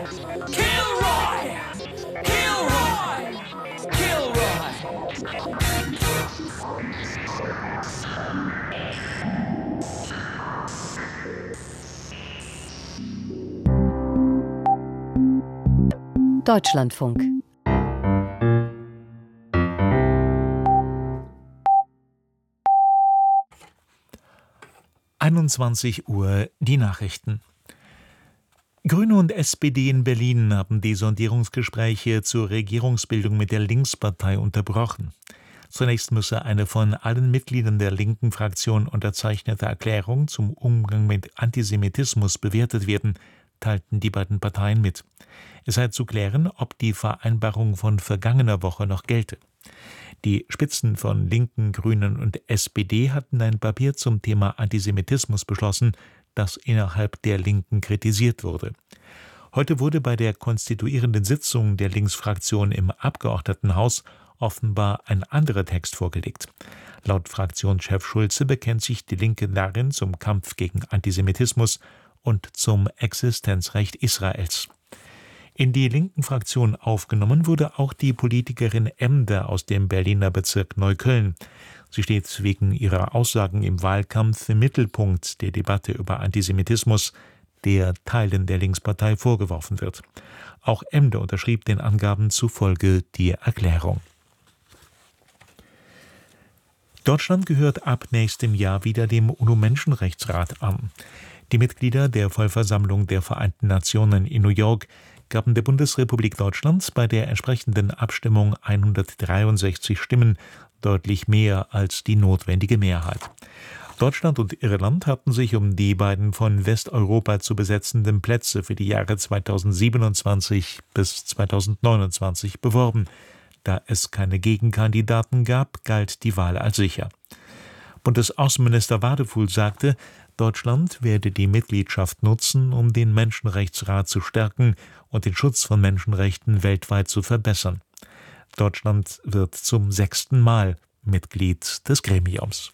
Kilroy! Kilroy! Kilroy! Deutschlandfunk. Uhr die Nachrichten. Grüne und SPD in Berlin haben die Sondierungsgespräche zur Regierungsbildung mit der Linkspartei unterbrochen. Zunächst müsse eine von allen Mitgliedern der linken Fraktion unterzeichnete Erklärung zum Umgang mit Antisemitismus bewertet werden, teilten die beiden Parteien mit. Es sei zu klären, ob die Vereinbarung von vergangener Woche noch gelte. Die Spitzen von Linken, Grünen und SPD hatten ein Papier zum Thema Antisemitismus beschlossen, das innerhalb der Linken kritisiert wurde. Heute wurde bei der konstituierenden Sitzung der Linksfraktion im Abgeordnetenhaus offenbar ein anderer Text vorgelegt. Laut Fraktionschef Schulze bekennt sich die Linke darin zum Kampf gegen Antisemitismus und zum Existenzrecht Israels. In die linken Fraktion aufgenommen wurde auch die Politikerin Emder aus dem Berliner Bezirk Neukölln. Sie steht wegen ihrer Aussagen im Wahlkampf im Mittelpunkt der Debatte über Antisemitismus, der Teilen der Linkspartei vorgeworfen wird. Auch Emder unterschrieb den Angaben zufolge die Erklärung. Deutschland gehört ab nächstem Jahr wieder dem UNO-Menschenrechtsrat an. Die Mitglieder der Vollversammlung der Vereinten Nationen in New York gaben der Bundesrepublik Deutschland bei der entsprechenden Abstimmung 163 Stimmen, deutlich mehr als die notwendige Mehrheit. Deutschland und Irland hatten sich um die beiden von Westeuropa zu besetzenden Plätze für die Jahre 2027 bis 2029 beworben. Da es keine Gegenkandidaten gab, galt die Wahl als sicher. Bundesaußenminister Wadefuhl sagte, Deutschland werde die Mitgliedschaft nutzen, um den Menschenrechtsrat zu stärken und den Schutz von Menschenrechten weltweit zu verbessern. Deutschland wird zum 6. Mal Mitglied des Gremiums.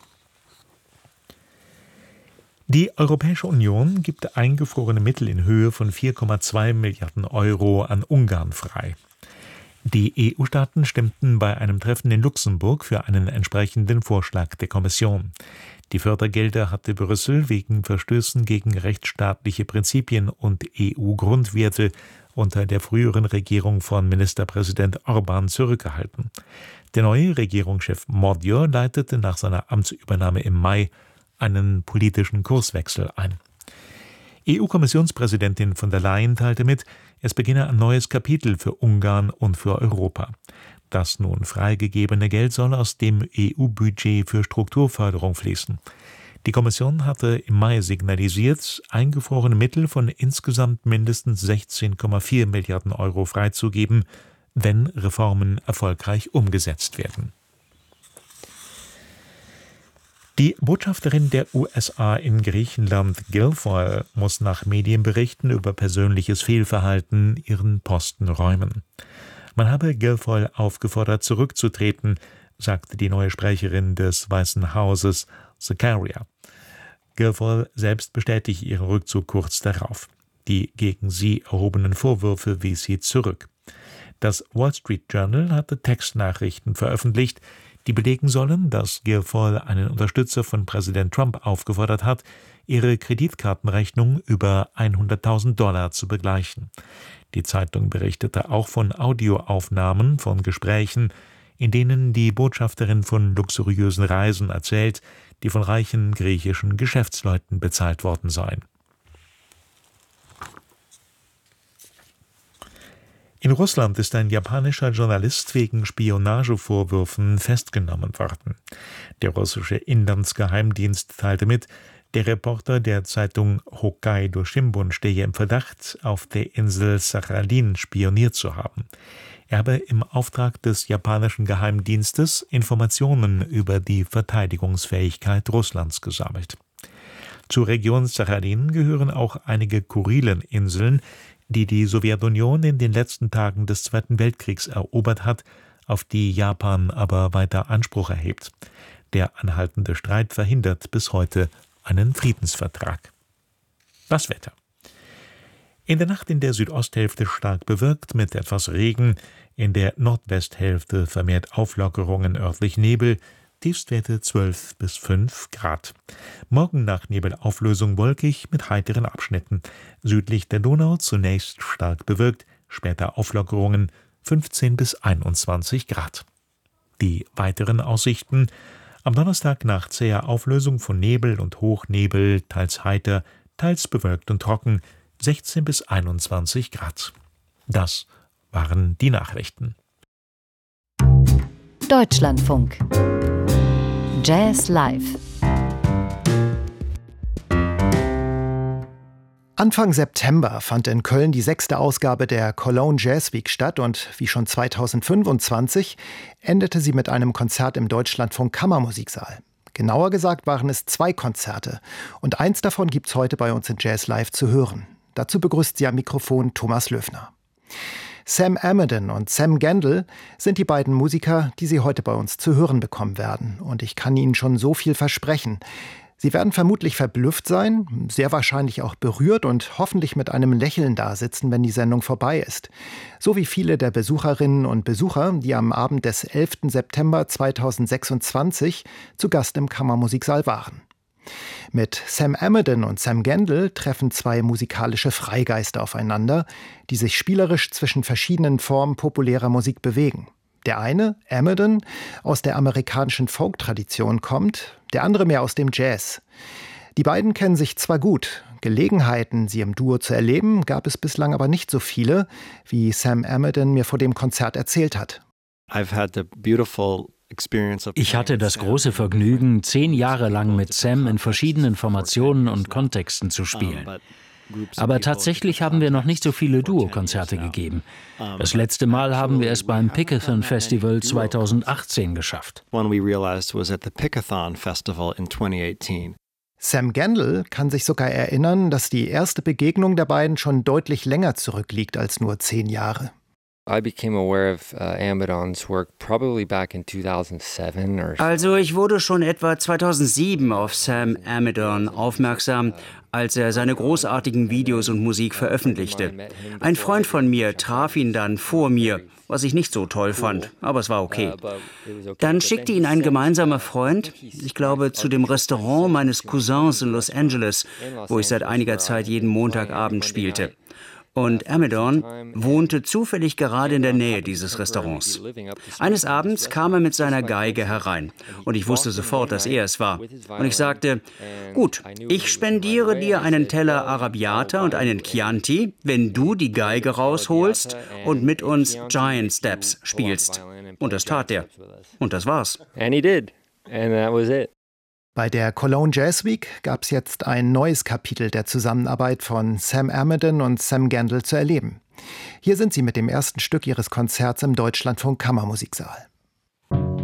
Die Europäische Union gibt eingefrorene Mittel in Höhe von 4,2 Milliarden Euro an Ungarn frei. Die EU-Staaten stimmten bei einem Treffen in Luxemburg für einen entsprechenden Vorschlag der Kommission. Die Fördergelder hatte Brüssel wegen Verstößen gegen rechtsstaatliche Prinzipien und EU-Grundwerte unter der früheren Regierung von Ministerpräsident Orbán zurückgehalten. Der neue Regierungschef Mordio leitete nach seiner Amtsübernahme im Mai einen politischen Kurswechsel ein. EU-Kommissionspräsidentin von der Leyen teilte mit, es beginne ein neues Kapitel für Ungarn und für Europa. Das nun freigegebene Geld soll aus dem EU-Budget für Strukturförderung fließen. Die Kommission hatte im Mai signalisiert, eingefrorene Mittel von insgesamt mindestens 16,4 Milliarden Euro freizugeben, wenn Reformen erfolgreich umgesetzt werden. Die Botschafterin der USA in Griechenland, Guilfoyle, muss nach Medienberichten über persönliches Fehlverhalten ihren Posten räumen. Man habe Guilfoyle aufgefordert, zurückzutreten, sagte die neue Sprecherin des Weißen Hauses, Zakaria. Guilfoyle selbst bestätigte ihren Rückzug kurz darauf. Die gegen sie erhobenen Vorwürfe wies sie zurück. Das Wall Street Journal hatte Textnachrichten veröffentlicht, die belegen sollen, dass Guilfoyle einen Unterstützer von Präsident Trump aufgefordert hat, ihre Kreditkartenrechnung über $100.000 zu begleichen. Die Zeitung berichtete auch von Audioaufnahmen von Gesprächen, in denen die Botschafterin von luxuriösen Reisen erzählt, die von reichen griechischen Geschäftsleuten bezahlt worden seien. In Russland ist ein japanischer Journalist wegen Spionagevorwürfen festgenommen worden. Der russische Inlandsgeheimdienst teilte mit, der Reporter der Zeitung Hokkaido Shimbun stehe im Verdacht, auf der Insel Sachalin spioniert zu haben. Er habe im Auftrag des japanischen Geheimdienstes Informationen über die Verteidigungsfähigkeit Russlands gesammelt. Zur Region Sachalin gehören auch einige Kurileninseln, die die Sowjetunion in den letzten Tagen des Zweiten Weltkriegs erobert hat, auf die Japan aber weiter Anspruch erhebt. Der anhaltende Streit verhindert bis heute einen Friedensvertrag. Das Wetter. In der Nacht in der Südosthälfte stark bewölkt mit etwas Regen, in der Nordwesthälfte vermehrt Auflockerungen, örtlich Nebel, Tiefstwerte 12 bis 5 Grad. Morgen nach Nebelauflösung wolkig mit heiteren Abschnitten. Südlich der Donau zunächst stark bewölkt, später Auflockerungen 15 bis 21 Grad. Die weiteren Aussichten: am Donnerstag nach zäher Auflösung von Nebel und Hochnebel, teils heiter, teils bewölkt und trocken, 16 bis 21 Grad. Das waren die Nachrichten. Deutschlandfunk. Jazz Live. Anfang September fand in Köln die 6. Ausgabe der Cologne Jazz Week statt und wie schon 2025 endete sie mit einem Konzert im Deutschlandfunk Kammermusiksaal. Genauer gesagt waren es 2 Konzerte und eins davon gibt's heute bei uns in Jazz Live zu hören. Dazu begrüßt sie am Mikrofon Thomas Löfner. Sam Amidon und Sam Gendel sind die beiden Musiker, die Sie heute bei uns zu hören bekommen werden. Und ich kann Ihnen schon so viel versprechen. Sie werden vermutlich verblüfft sein, sehr wahrscheinlich auch berührt und hoffentlich mit einem Lächeln dasitzen, wenn die Sendung vorbei ist. So wie viele der Besucherinnen und Besucher, die am Abend des 11. September 2026 zu Gast im Kammermusiksaal waren. Mit Sam Amidon und Sam Gendel treffen 2 musikalische Freigeister aufeinander, die sich spielerisch zwischen verschiedenen Formen populärer Musik bewegen. Der eine, Amidon, aus der amerikanischen Folk-Tradition kommt, der andere mehr aus dem Jazz. Die beiden kennen sich zwar gut, Gelegenheiten, sie im Duo zu erleben, gab es bislang aber nicht so viele, wie Sam Amidon mir vor dem Konzert erzählt hat. Ich hatte das große Vergnügen, 10 Jahre lang mit Sam in verschiedenen Formationen und Kontexten zu spielen. Aber tatsächlich haben wir noch nicht so viele Duo-Konzerte gegeben. Das letzte Mal haben wir es beim Pickathon Festival 2018 geschafft. Sam Gendel kann sich sogar erinnern, dass die erste Begegnung der beiden schon deutlich länger zurückliegt als nur 10 Jahre. Also ich wurde schon etwa 2007 auf Sam Amidon aufmerksam, als er seine großartigen Videos und Musik veröffentlichte. Ein Freund von mir traf ihn dann vor mir, was ich nicht so toll fand, aber es war okay. Dann schickte ihn ein gemeinsamer Freund, ich glaube, zu dem Restaurant meines Cousins in Los Angeles, wo ich seit einiger Zeit jeden Montagabend spielte. Und Amidon wohnte zufällig gerade in der Nähe dieses Restaurants. Eines Abends kam er mit seiner Geige herein und ich wusste sofort, dass er es war. Und ich sagte, gut, ich spendiere dir einen Teller Arrabbiata und einen Chianti, wenn du die Geige rausholst und mit uns Giant Steps spielst. Und das tat er. Und das war's. And he did. And that was it. Bei der Cologne Jazz Week gab es jetzt ein neues Kapitel der Zusammenarbeit von Sam Amidon und Sam Gendel zu erleben. Hier sind sie mit dem ersten Stück ihres Konzerts im Deutschlandfunk Kammermusiksaal.